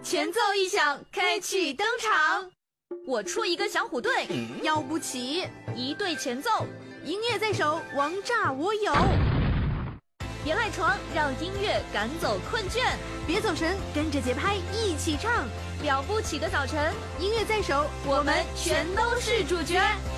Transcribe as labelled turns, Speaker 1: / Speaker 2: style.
Speaker 1: 前奏一响，开启登场。
Speaker 2: 我出一个小虎队，
Speaker 1: 要不起，
Speaker 2: 一对前奏，
Speaker 1: 音乐在手，王炸我有。
Speaker 2: 别赖床，让音乐赶走困倦；
Speaker 1: 别走神，跟着节拍一起唱。
Speaker 2: 了不起的早晨，
Speaker 1: 音乐在手，
Speaker 2: 我们全都是主角。